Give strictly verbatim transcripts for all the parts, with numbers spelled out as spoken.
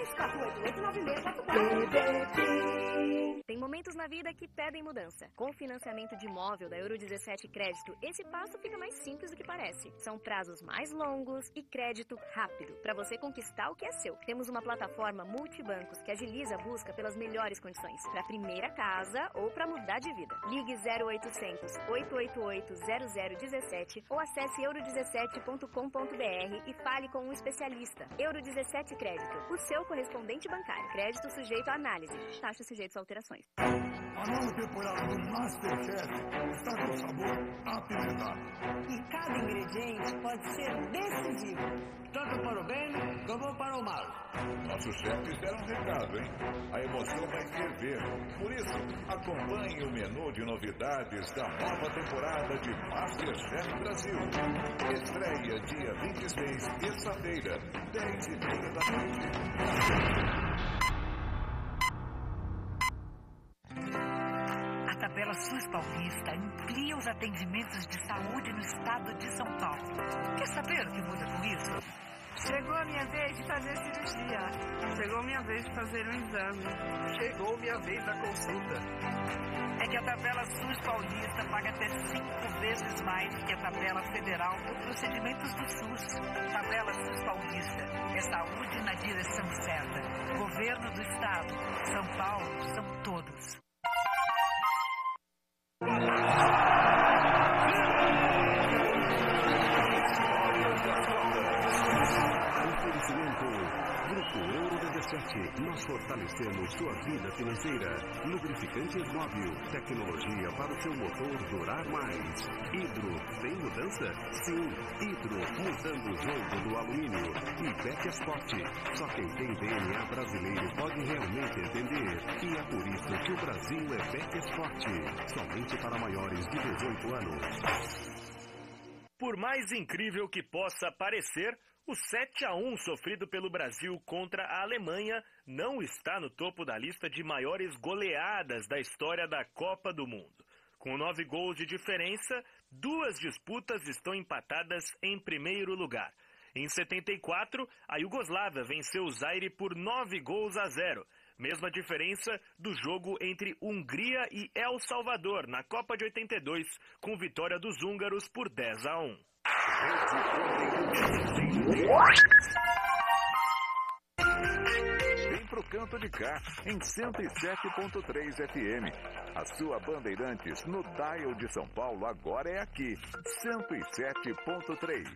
três quatro oito oito nove seis quatro quatro. Tem momentos na vida que pedem mudança. Com o financiamento de imóvel da Euro dezessete Crédito, esse passo fica mais simples do que parece. São prazos mais longos e crédito rápido, para você conquistar o que é seu. Temos uma plataforma multibancos que agiliza a busca pelas melhores condições, para a primeira casa ou para mudar de vida. Ligue zero oitocentos, oito oito oito, zero zero um sete ou acesse euro dezessete ponto com ponto br e fale com um especialista. Euro dezessete Crédito, o seu correspondente bancário. Crédito sujeito à análise. Taxas sujeitas a alterações. A nova temporada do Masterchef está com sabor apimentado. E cada ingrediente pode ser decisivo, tanto para o bem como para o mal. Nossos chefes deram um recado, hein? A emoção vai ferver. Por isso, acompanhe o menu de novidades da nova temporada de Masterchef Brasil. Estreia dia vinte e seis, terça-feira, dez e meia da noite. A tabela SUS Paulista amplia os atendimentos de saúde no estado de São Paulo. Quer saber o que muda com isso? Chegou a minha vez de fazer cirurgia. Chegou a minha vez de fazer um exame. Chegou a minha vez da consulta. É que a tabela SUS Paulista paga até cinco vezes mais que a tabela federal por procedimentos do SUS. Tabela SUS Paulista. É saúde na direção certa. Governo do Estado. São Paulo são todos. Grupo Euro dezessete, nós fortalecemos sua vida financeira. Lubrificantes móvel, tecnologia para o seu motor durar mais. Hidro, tem mudança? Sim, Hidro, mudando o jogo do alumínio. E Betesport, só quem tem D N A brasileiro pode realmente entender. E é por isso que o Brasil é Betesport, somente para maiores de dezoito anos. Por mais incrível que possa parecer, o sete a um sofrido pelo Brasil contra a Alemanha não está no topo da lista de maiores goleadas da história da Copa do Mundo. Com nove gols de diferença, duas disputas estão empatadas em primeiro lugar. Em setenta e quatro, a Iugoslávia venceu o Zaire por nove gols a zero. Mesma diferença do jogo entre Hungria e El Salvador na Copa de oitenta e dois, com vitória dos húngaros por dez a um. Vem pro canto de cá, em cento e sete ponto três F M. A sua Bandeirantes no dial de São Paulo agora é aqui, cento e sete ponto três.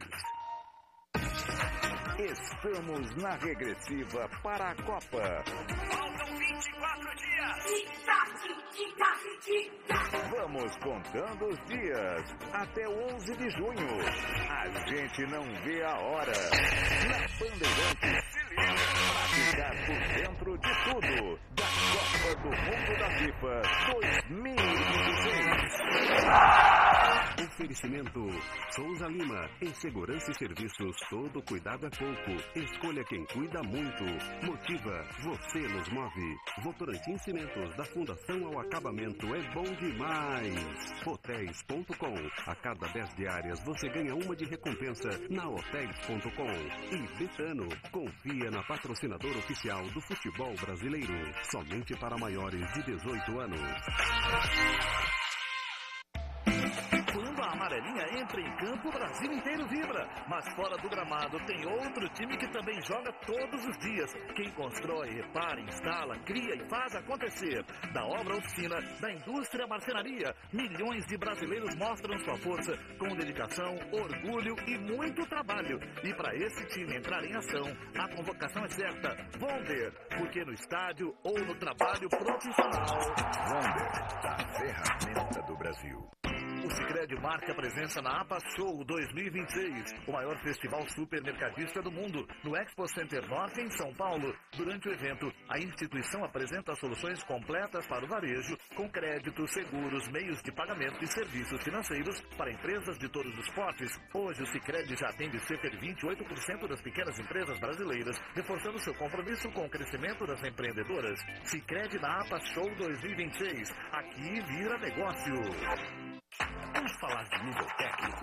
Estamos na regressiva para a Copa. Faltam vinte e quatro dias. Vamos contando os dias até o onze de junho. A gente não vê a hora. Na Bandeirantes, se liga para ficar por dentro de tudo da Copa do Mundo da FIFA dois mil e vinte e seis. Oferecimento Souza Lima, em segurança e serviços, todo cuidado é pouco. Escolha quem cuida muito. Motiva, você nos move. Votorantim Cimentos, da Fundação ao Acabamento, é bom demais. Hotéis ponto com, a cada dez diárias você ganha uma de recompensa na hotéis ponto com. E Betano, confia na patrocinadora oficial do futebol brasileiro, somente para maiores de dezoito anos. Quando a amarelinha entra em campo, o Brasil inteiro vibra. Mas fora do gramado tem outro time que também joga todos os dias. Quem constrói, repara, instala, cria e faz acontecer. Da obra à oficina, da indústria à marcenaria, milhões de brasileiros mostram sua força com dedicação, orgulho e muito trabalho. E para esse time entrar em ação, a convocação é certa. Wonder, porque no estádio ou no trabalho profissional. Wonder, a ferramenta do Brasil. O Sicredi marca presença na APA Show dois mil e vinte e seis, o maior festival supermercadista do mundo, no Expo Center Norte, em São Paulo. Durante o evento, a instituição apresenta soluções completas para o varejo, com crédito, seguros, meios de pagamento e serviços financeiros para empresas de todos os portes. Hoje, o Sicredi já atende cerca de vinte e oito por cento das pequenas empresas brasileiras, reforçando seu compromisso com o crescimento das empreendedoras. Sicredi na APA Show dois mil e vinte e seis. Aqui vira negócio. Vamos falar de nível técnico.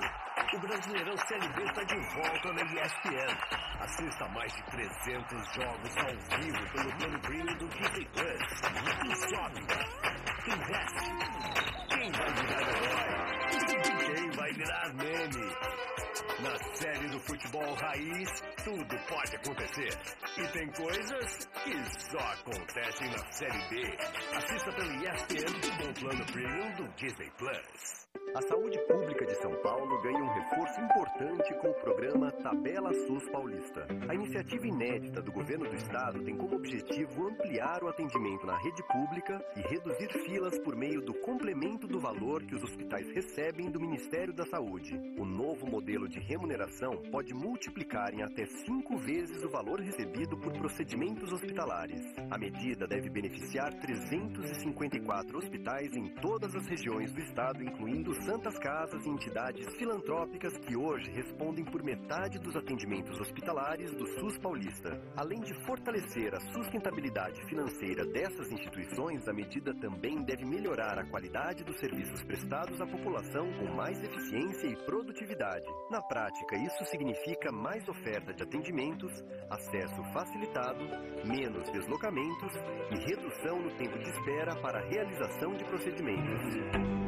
O Brasileirão Série B está de volta na E S P N. Assista mais de trezentos jogos ao vivo pelo plano premium do Disney Plus. E jogue, investe. Quem vai virar herói? Quem vai virar meme? Na série do futebol raiz, tudo pode acontecer. E tem coisas que só acontecem na Série B. Assista pelo E S P N com o plano premium do Disney Plus. A saúde pública de São Paulo ganha um reforço importante com o programa Tabela SUS Paulista. A iniciativa inédita do governo do estado tem como objetivo ampliar o atendimento na rede pública e reduzir filas por meio do complemento do valor que os hospitais recebem do Ministério da Saúde. O novo modelo de remuneração pode multiplicar em até cinco vezes o valor recebido por procedimentos hospitalares. A medida deve beneficiar trezentos e cinquenta e quatro hospitais em todas as regiões do estado, incluindo santas casas e entidades filantrópicas que hoje respondem por metade dos atendimentos hospitalares do SUS paulista. Além de fortalecer a sustentabilidade financeira dessas instituições, a medida também deve melhorar a qualidade dos serviços prestados à população com mais eficiência e produtividade. Na prática, isso significa mais oferta de atendimentos, acesso facilitado, menos deslocamentos e redução no tempo de espera para a realização de procedimentos.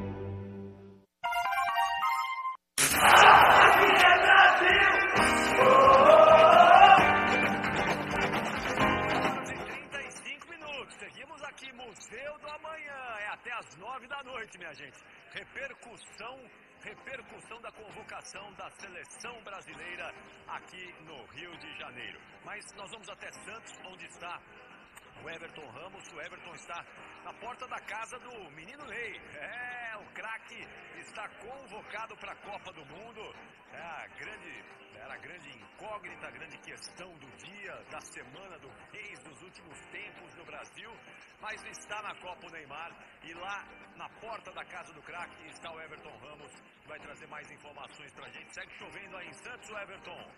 Museu do Amanhã, é até às nove da noite, minha gente. Repercussão, repercussão da convocação da seleção brasileira aqui no Rio de Janeiro. Mas nós vamos até Santos, onde está o Everton Ramos. O Everton está na porta da casa do menino Ney. É, o craque está convocado para a Copa do Mundo. É a grande, era a grande incógnita, a grande questão do dia, da semana, do mês, dos últimos tempos no Brasil. Mas está na Copa o Neymar e lá na porta da casa do craque está o Everton Ramos, que vai trazer mais informações pra gente. Segue chovendo aí em Santos, o Everton.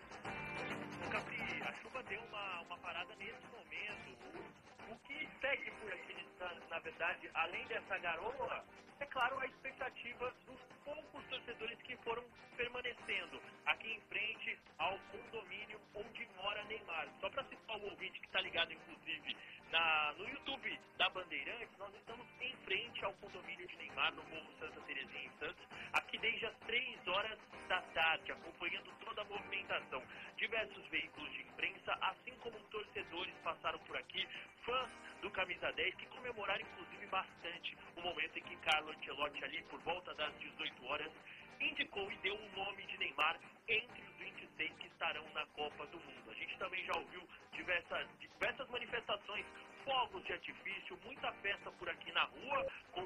O Capri, a chuva deu uma, uma parada nesse momento. O, o que segue por aqui, na, na verdade, além dessa garoa, é claro a expectativa dos poucos torcedores que foram permanecendo aqui em frente ao condomínio onde mora Neymar. Só para citar o ouvinte que está ligado, inclusive, na, no YouTube da Bandeirantes, nós estamos em frente ao condomínio de Neymar, no Morro Santa Terezinha, em Santos, aqui desde as três horas da tarde, acompanhando toda a movimentação. Diversos veículos de imprensa, assim como torcedores passaram por aqui, fãs do Camisa dez, que comemoraram, inclusive, bastante o momento em que Carlo Ancelotti, ali por volta das dezoito horas, indicou e deu o nome de Neymar entre os vinte e seis que estarão na Copa do Mundo. A gente também já ouviu diversas, diversas manifestações, fogos de artifício, muita festa por aqui na rua, com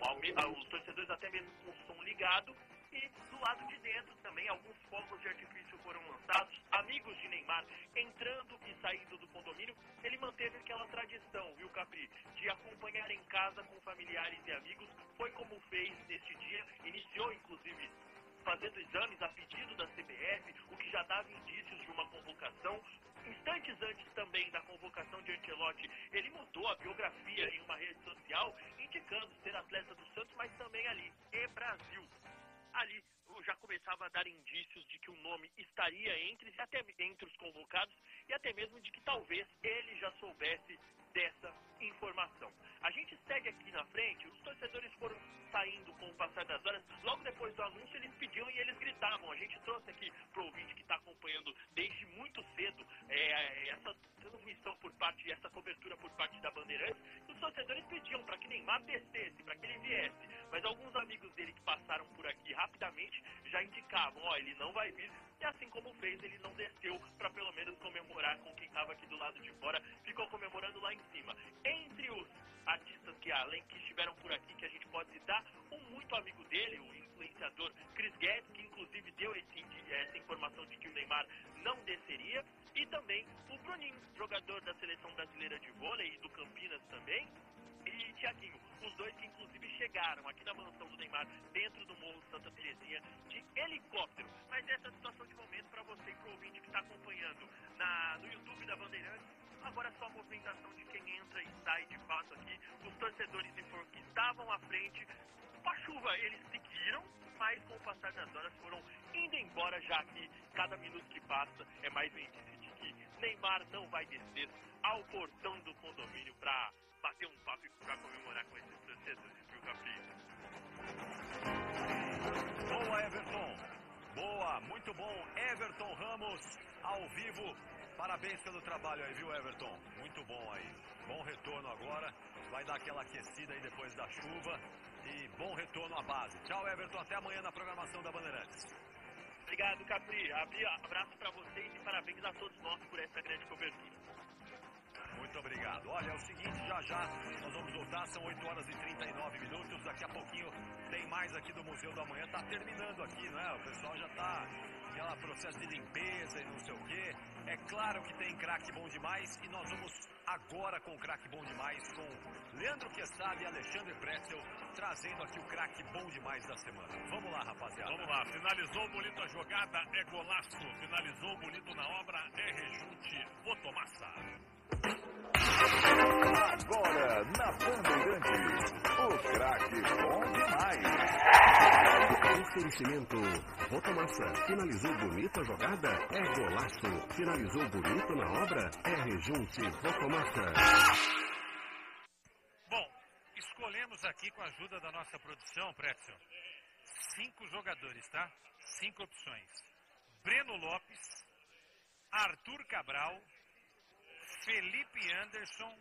os torcedores até mesmo com o som ligado, e do lado de dentro também alguns fogos de artifício foram lançados. Amigos de Neymar entrando e saindo do condomínio. Ele manteve aquela tradição, viu, Capri, de acompanhar em casa com familiares e amigos. Foi como fez neste dia, iniciou inclusive fazendo exames a pedido da C B F, o que já dava indícios de uma convocação. Instantes antes também da convocação de Ancelotti, ele mudou a biografia em uma rede social, indicando ser atleta do Santos, mas também ali, e Brasil. Ali já começava a dar indícios de que o nome estaria entre, até entre os convocados, e até mesmo de que talvez ele já soubesse dessa informação. A gente segue aqui na frente, os torcedores foram saindo com o passar das horas. Logo depois do anúncio, eles pediam e eles gritavam. A gente trouxe aqui para o ouvinte que está acompanhando desde muito cedo é, essa transmissão por parte, essa cobertura por parte da Bandeirantes. Os torcedores pediam para que Neymar descesse, para que ele viesse. Mas alguns amigos dele que passaram por aqui rapidamente já indicavam, ó, ele não vai vir. E assim como fez, ele não desceu para pelo menos comemorar com quem estava aqui do lado de fora. Ficou comemorando lá em cima. Entre os artistas que além que estiveram por aqui, que a gente pode citar, um muito amigo dele, o influenciador Chris Guedes, que inclusive deu esse, essa informação de que o Neymar não desceria, e também o Bruninho, jogador da seleção brasileira de vôlei e do Campinas também, e Thiaguinho, os dois que inclusive chegaram aqui na mansão do Neymar, dentro do Morro Santa Terezinha, de helicóptero. Mas essa é situação de momento para você e para o ouvinte que está acompanhando na, no YouTube da Bandeirantes. Agora é só movimentação de quem entra e sai de fato aqui. Os torcedores de Forco que estavam à frente, com a chuva eles seguiram, mas com o passar das horas foram indo embora, já que cada minuto que passa é mais indício de que Neymar não vai descer ao portão do condomínio para bater um papo e para comemorar com esses torcedores, viu, Capri? Boa, Everton. Boa, muito bom. Everton Ramos, ao vivo. Parabéns pelo trabalho aí, viu, Everton? Muito bom aí. Bom retorno agora. Vai dar aquela aquecida aí depois da chuva. E bom retorno à base. Tchau, Everton. Até amanhã na programação da Bandeirantes. Obrigado, Capri. Abraço para vocês e parabéns a todos nós por essa grande cobertura. Muito obrigado. Olha, é o seguinte, já já nós vamos voltar, são oito horas e trinta e nove minutos. Daqui a pouquinho tem mais aqui do Museu da Manhã. Tá terminando aqui, né? O pessoal já tá aquele processo de limpeza e não sei o quê. É claro que tem craque bom demais e nós vamos agora com o craque bom demais com Leandro Quesada e Alexandre Pretzel trazendo aqui o craque bom demais da semana. Vamos lá, rapaziada. Vamos lá. Finalizou bonito a jogada, é golaço. Finalizou bonito na obra, é rejunte, Votomassa. Agora, na Bandeirantes, o craque bom demais. Oferecimento Votomassa. Finalizou bonita a jogada, é golaço. Finalizou bonito na obra, é rejunte, Votomassa. Bom, escolhemos aqui com a ajuda da nossa produção, Pretzel, cinco jogadores, tá? Cinco opções. Breno Lopes, Arthur Cabral, Felipe Anderson,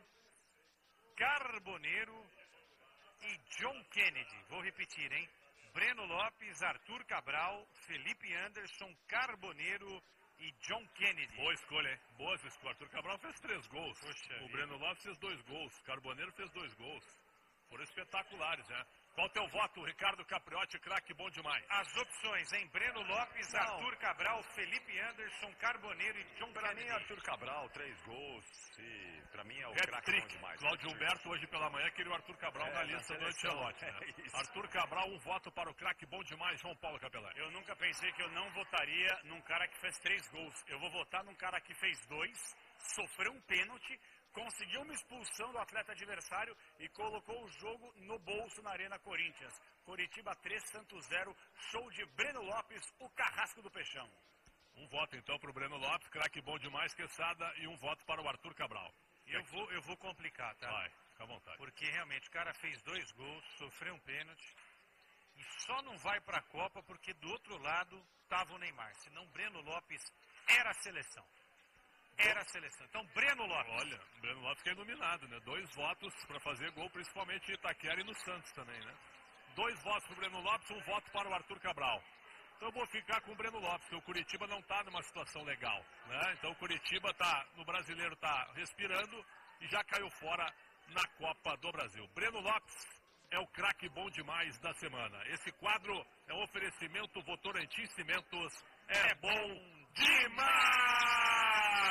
Carboneiro e John Kennedy. Vou repetir, hein? Breno Lopes, Arthur Cabral, Felipe Anderson, Carboneiro e John Kennedy. Boa escolha, hein? Boa escolha. Arthur Cabral fez três gols. Poxa o vida. Breno Lopes fez dois gols. Carboneiro fez dois gols. Foram espetaculares, né? Qual o teu voto, Ricardo Capriotti, craque bom demais? As opções, hein? Breno Lopes, Não. Arthur Cabral, Felipe Anderson, Carboneiro e John Pra Kennedy. mim, Arthur Cabral, três gols. E pra mim é o Hat craque bom trick. demais. Cláudio Humberto hoje pela manhã queria o Arthur Cabral É, na na lista do seleção. Ancelotti. Né? É isso. Arthur Cabral, um voto para o craque bom demais, João Paulo Capelani. Eu nunca pensei que eu não votaria num cara que fez três gols. Eu vou votar num cara que fez dois, sofreu um pênalti, conseguiu uma expulsão do atleta adversário e colocou o jogo no bolso na Arena Corinthians. Coritiba três, Santos zero, show de Breno Lopes, o carrasco do Peixão. Um voto então para o Breno Lopes, craque bom demais, Quesada, e um voto para o Arthur Cabral. Eu vou, eu vou complicar, tá? Vai, fica à vontade. Porque realmente o cara fez dois gols, sofreu um pênalti e só não vai para a Copa porque do outro lado estava o Neymar. Senão Breno Lopes era a seleção. Era a seleção. Então, Breno Lopes. Olha, Breno Lopes que é iluminado, né? Dois votos para fazer gol, principalmente em Itaquera e no Santos também, né? Dois votos para o Breno Lopes, um voto para o Arthur Cabral. Então eu vou ficar com o Breno Lopes, porque o Curitiba não está numa situação legal, né? Então o Curitiba tá, no brasileiro está respirando e já caiu fora na Copa do Brasil. Breno Lopes é o craque bom demais da semana. Esse quadro é um oferecimento Votorantim Cimentos. É bom demais!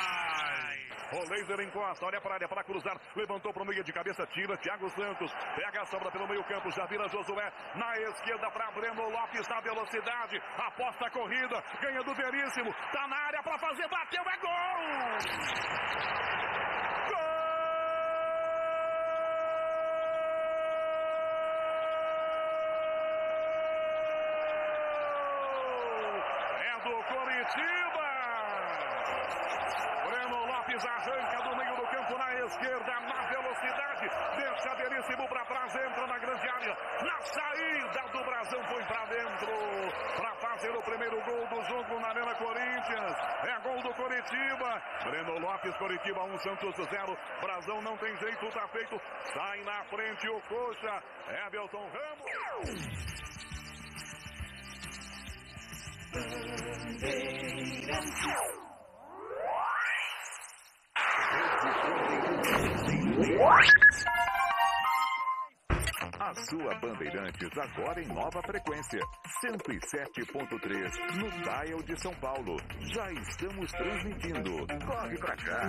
O laser encosta, olha para a área para cruzar, levantou para o meio de cabeça, tira Thiago Santos, pega a sobra pelo meio campo, já vira Josué, na esquerda para Breno Lopes, na velocidade, aposta a corrida, ganha do Veríssimo, tá na área para fazer, bateu, é gol! Gol! É do Coritiba! Breno Lopes arranca do meio do campo na esquerda, na velocidade, deixa Veríssimo para trás, entra na grande área, na saída do Brasão foi para dentro, para fazer o primeiro gol do jogo na Arena Corinthians, é gol do Coritiba, Breno Lopes, Coritiba um, Santos zero, Brasão não tem jeito, tá feito, sai na frente o Coxa, Everton Ramos. A sua Bandeirantes agora em nova frequência, cento e sete ponto três no dial de São Paulo. Já estamos transmitindo. Corre pra cá.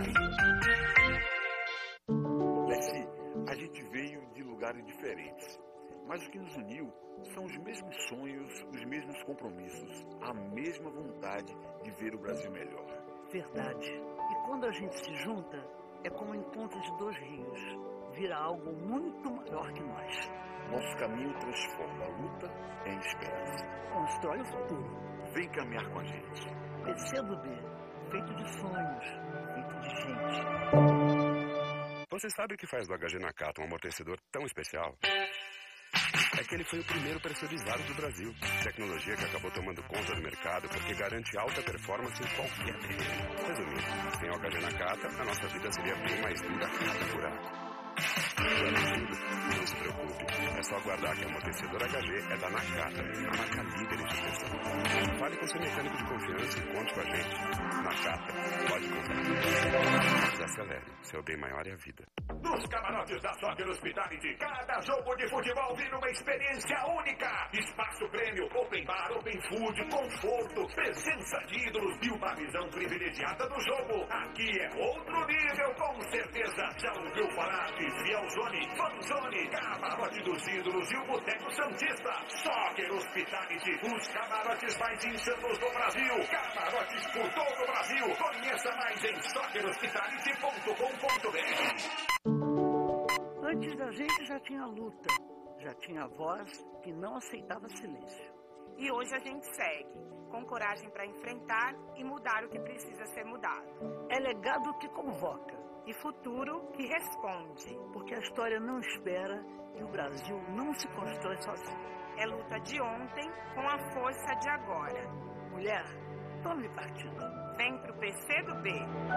Lessi, a gente veio de lugares diferentes, mas o que nos uniu são os mesmos sonhos, os mesmos compromissos, a mesma vontade de ver o Brasil melhor. Verdade. E quando a gente se junta, é como o encontro de dois rios. Vira algo muito maior que nós. Nosso caminho transforma a luta em esperança. Constrói o futuro. Vem caminhar com a gente. P C do B, feito de sonhos, feito de gente. Você sabe o que faz do H G Nakata um amortecedor tão especial? É que ele foi o primeiro pressurizado do Brasil. Tecnologia que acabou tomando conta do mercado porque garante alta performance em qualquer terreno. Resumindo, sem o H G Nakata, a nossa vida seria bem mais dura a cada buraco. Não se preocupe, é só guardar que o amortecedor H G é da Nakata, a marca líder em suspensão. Fale com seu mecânico de confiança e conte com a gente. Nakata, pode contar. Desacelere, seu bem maior é a vida. Nos camarotes da Soccer Hospitality, cada jogo de futebol vira uma experiência única. Espaço prêmio, open bar, open food, conforto, presença de ídolos e uma visão privilegiada do jogo. Aqui é outro nível, com certeza. Já ouviu falar de Fielzone, Fanzone, camarote dos ídolos e o Boteco Santista. Soccer Hospitality, os camarotes mais insanos do Brasil. Camarotes por todo o Brasil. Conheça mais em soccer hospitality ponto com ponto b r. Antes da gente já tinha luta, já tinha voz que não aceitava silêncio. E hoje a gente segue, com coragem para enfrentar e mudar o que precisa ser mudado. É legado que convoca. E futuro que responde. Porque a história não espera e o Brasil não se constrói sozinho. É luta de ontem com a força de agora. Mulher, tome partido. Vem pro P C do B.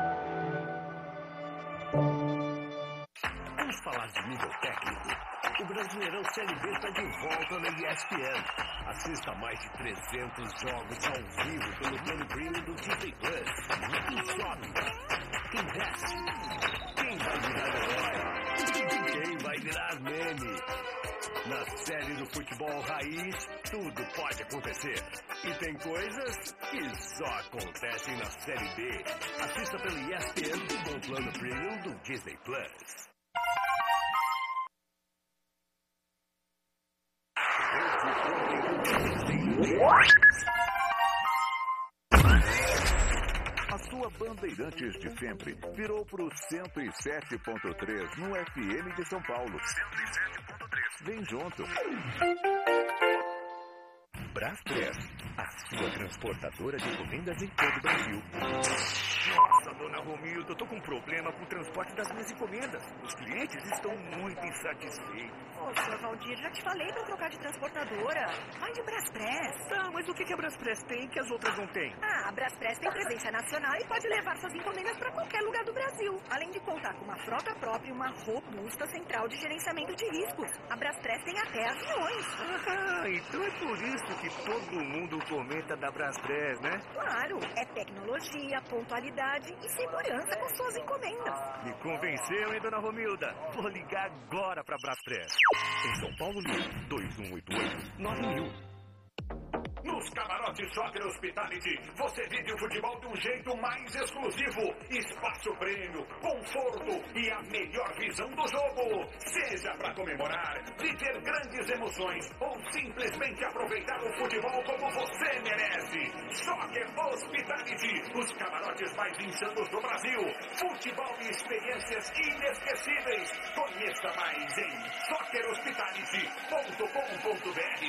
Vamos falar de nível técnico. O Brasileirão Série B está de volta na E S P N. Assista a mais de trezentos jogos ao vivo pelo plano premium do Disney Plus. Quem sobe? Quem desce? Quem vai virar herói? Quem vai virar meme? Na série do futebol raiz, tudo pode acontecer. E tem coisas que só acontecem na Série B. Assista pelo E S P N com o plano premium do Disney Plus. A sua Bandeirantes de sempre virou pro cento e sete ponto três no F M de São Paulo. cento e sete ponto três. Vem junto. Braspress, a sua transportadora de encomendas em todo o Brasil. Nossa, dona Romilda, eu tô com um problema com o transporte das minhas encomendas. Os clientes estão muito insatisfeitos. Poxa, Valdir, já te falei pra trocar de transportadora. Vai de Braspress. Tá, mas o que, que a Braspress tem que as outras não têm? Ah, a Braspress tem presença nacional e pode levar suas encomendas pra qualquer lugar do Brasil. Além de contar com uma frota própria e uma robusta central de gerenciamento de riscos. A Braspress tem até aviões. Ah, então é por isso que todo mundo comenta da Braspress, né? Claro, é tecnologia, pontualidade e segurança com suas encomendas. Me convenceu, hein, dona Romilda? Vou ligar agora pra Braspress. Em São Paulo, ligue dois um oito oito nove mil. Nos camarotes Soccer Hospitality, você vive o futebol de um jeito mais exclusivo. Espaço prêmio, conforto e a melhor visão do jogo. Seja para comemorar, viver grandes emoções ou simplesmente aproveitar o futebol como você merece. Soccer Hospitality, os camarotes mais insanos do Brasil. Futebol e experiências inesquecíveis. Conheça mais em soccer hospitality ponto com ponto b r.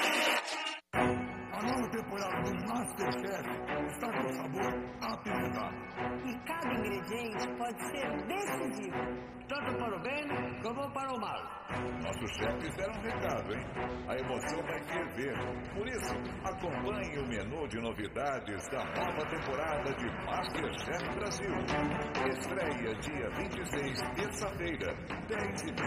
A nova temporada do Masterchef está com sabor apimentado. E cada ingrediente pode ser decisivo. Tanto para o bem como para o mal. Nossos chefes deram um recado, hein? A emoção vai ferver. Por isso, acompanhe o menu de novidades da nova temporada de Masterchef Brasil. Estreia dia vinte e seis, terça-feira, dez e meia.